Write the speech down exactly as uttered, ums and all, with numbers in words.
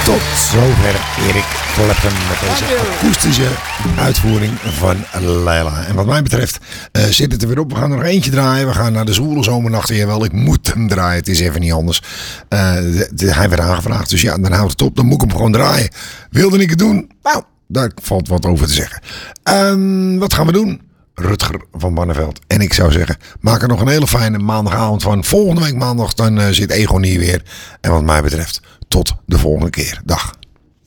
Tot zover Erik Clapton met deze akoestische uitvoering van Leila. En wat mij betreft uh, zit het er weer op. We gaan er nog eentje draaien. We gaan naar de zwoele zomernachten. Jawel, ik moet hem draaien. Het is even niet anders. Uh, de, de, hij werd aangevraagd. Dus ja, dan houdt het op. Dan moet ik hem gewoon draaien. Wilde ik het doen? Nou, daar valt wat over te zeggen. Uh, wat gaan we doen? Rutger van Barneveld. En ik zou zeggen, maak er nog een hele fijne maandagavond van. Volgende week maandag dan uh, zit Egon hier weer. En wat mij betreft, tot de volgende keer. Dag.